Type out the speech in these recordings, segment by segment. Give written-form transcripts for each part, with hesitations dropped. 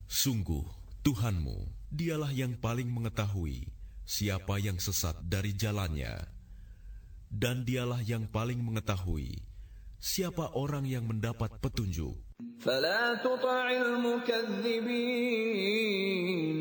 Sungguh, Tuhanmu, dialah yang paling mengetahui siapa yang sesat dari jalannya, dan dialah yang paling mengetahui siapa orang yang mendapat petunjuk. فلا تطع المكذبين.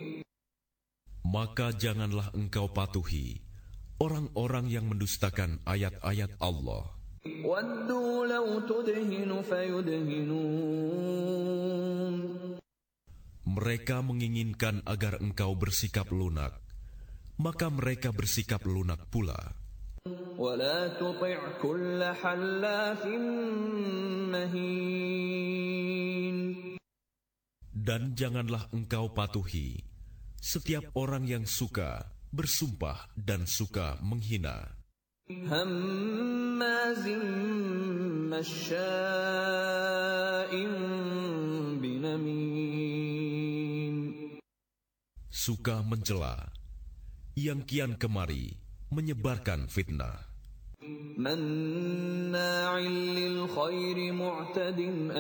Maka janganlah engkau patuhi orang-orang yang mendustakan ayat-ayat Allah. وَدُّوا لَوْ تُدْهِنُ فَيُدْهِنُونَ. Mereka menginginkan agar engkau bersikap lunak, maka mereka bersikap lunak pula. وَلَا تُطِعْ كُلَّ حَلَّافٍ مَّهِينٍ. Dan janganlah engkau patuhi setiap orang yang suka bersumpah dan suka menghina, هَمَّازٍ مَّشَّاءٍ بِنَمِيمٍ. suka mencela, yang kian kemari menyebarkan fitnah, مَّنَّاعٍ لِّلْخَيْرِ مُعْتَدٍ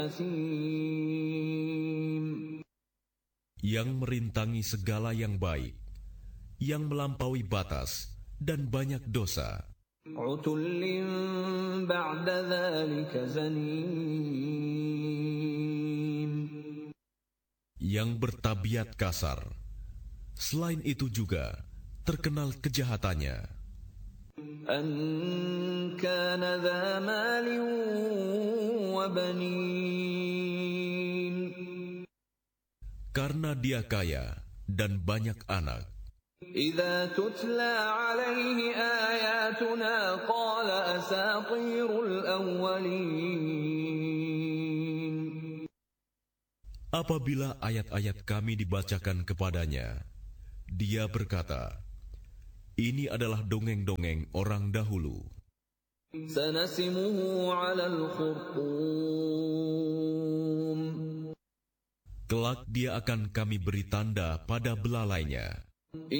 أَثِيمٍ. yang merintangi segala yang baik, yang melampaui batas dan banyak dosa, عُتُلٍّ بَعْدَ ذَلِكَ زَنِيمٍ. yang bertabiat kasar. Selain itu juga terkenal kejahatannya, أَن كَانَ ذَا مَالٍ وَبَنِينَ. karena dia kaya dan banyak anak. إِذَا تُتْلَى عَلَيْهِ آيَاتُنَا قَالَ أَسَاطِيرُ الْأَوَّلِينَ. Apabila ayat-ayat kami dibacakan kepadanya, dia berkata, ini adalah dongeng-dongeng orang dahulu. سَنَسِمُهُ عَلَى الْخُرْطُومِ. Kelak dia akan kami beri tanda pada belalainya.